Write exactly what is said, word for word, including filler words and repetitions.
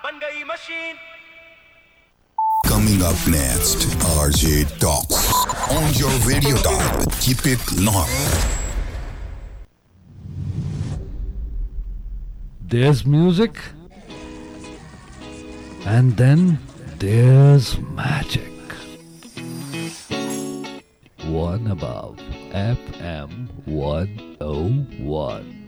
Coming up next, R J Talks on your radio dial. Keep it locked. There's music, and then there's magic. One above F M one oh one.